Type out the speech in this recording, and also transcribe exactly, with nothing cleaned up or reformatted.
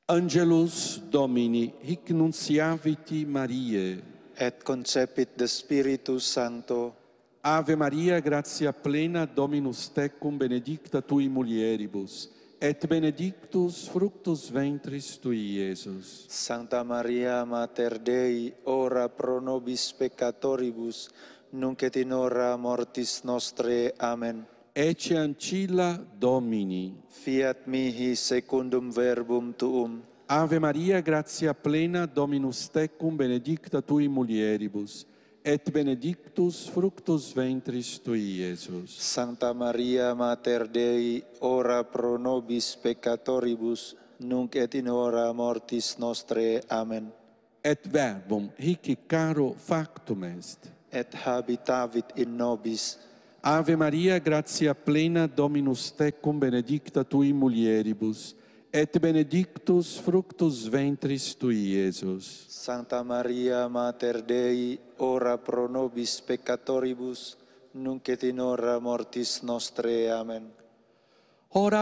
Angelus Domini, hic nunciaviti Mariae. Et concepit de Spiritus Sancto. Ave Maria, gratia plena, Dominus tecum, benedicta tui mulieribus, et benedictus fructus ventris tui, Iesus. Sancta Maria, Mater Dei, ora pro nobis peccatoribus, nunc et in hora mortis nostrae. Amen. Ecce ancilla Domini. Fiat mihi secundum verbum tuum. Ave Maria, gratia plena, Dominus tecum, benedicta tui mulieribus, et benedictus fructus ventris tui, Iesus. Sancta Maria, Mater Dei, ora pro nobis peccatoribus, nunc et in hora mortis nostrae. Amen. Et verbum hic caro factum est. Et habitavit in nobis. Ave Maria, gratia plena, Dominus tecum, benedicta tui mulieribus, et benedictus fructus ventris tui, Iesus. Sancta Maria, Mater Dei, ora pro nobis peccatoribus, nunc et in hora mortis nostrae. Amen. Ora